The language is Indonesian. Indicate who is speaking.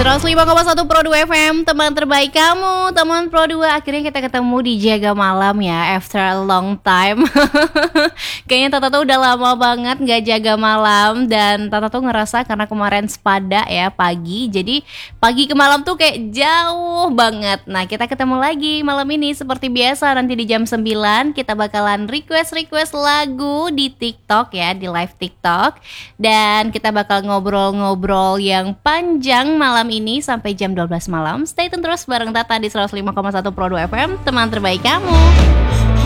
Speaker 1: 105,1 Pro 2 FM, teman terbaik kamu, teman Pro 2. Akhirnya kita ketemu di Jaga Malam ya, after a long time. Kayaknya Tata tuh udah lama banget gak jaga malam. Dan Tata tuh ngerasa karena kemarin sepada ya pagi, jadi pagi ke malam tuh kayak jauh banget. Nah kita ketemu lagi malam ini seperti biasa. Nanti di jam 9 kita bakalan request lagu di TikTok ya, di live TikTok. Dan kita bakal ngobrol-ngobrol yang panjang malam ini sampai jam 12 malam. Stay tune terus bareng Tata di 105,1 Pro 2 FM, teman terbaik kamu.